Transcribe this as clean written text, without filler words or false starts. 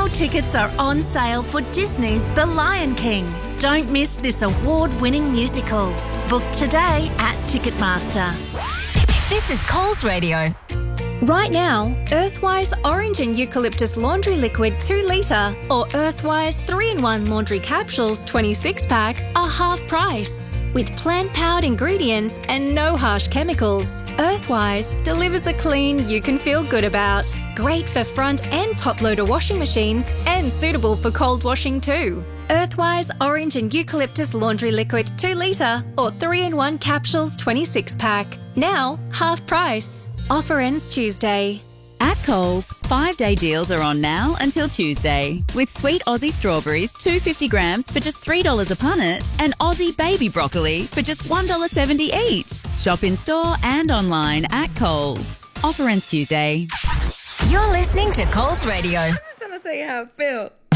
Now tickets are on sale for Disney's The Lion King. Don't miss this award-winning musical. Book today at Ticketmaster. This is Coles Radio. Right now, Earthwise Orange and Eucalyptus Laundry Liquid 2 litre or Earthwise 3-in-1 Laundry Capsules 26-pack are half price. With plant-powered ingredients and no harsh chemicals, Earthwise delivers a clean you can feel good about. Great for front and top-loader washing machines and suitable for cold washing too. Earthwise Orange and Eucalyptus Laundry Liquid 2 litre or 3-in-1 Capsules 26-pack. Now, half price. Offer ends Tuesday. At Coles, 5-day deals are on now until Tuesday. With sweet Aussie strawberries, 250 grams for just $3 a punnet, and Aussie baby broccoli for just $1.70 each. Shop in store and online at Coles. Offer ends Tuesday. You're listening to Coles Radio. I'm just trying to tell you how I feel.